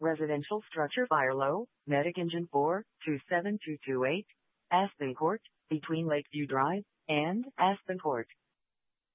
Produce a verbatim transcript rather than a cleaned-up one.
Residential structure fire low, medic engine four two seven two two eight, Aspen Court, between Lakeview Drive and Aspen Court.